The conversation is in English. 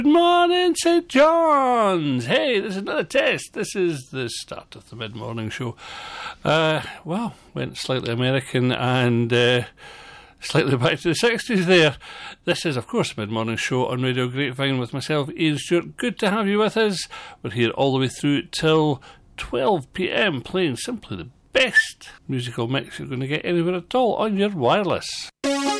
Good morning, St. John's. Hey, this is another test. This is the start of the mid-morning show. Went slightly American and slightly back to the 60s there. This is, of course, the mid-morning show on Radio Grapevine with myself, Ian Stewart. Good to have you with us. We're here all the way through till 12 p.m, playing simply the best musical mix you're going to get anywhere at all on your wireless.